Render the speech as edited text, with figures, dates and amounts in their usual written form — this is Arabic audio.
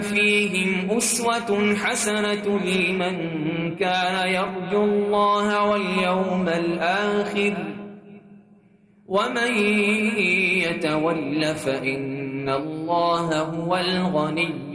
فيهم أسوة حسنة لمن كان يرجو الله واليوم الآخر ومن يتول فإن الله هو الغني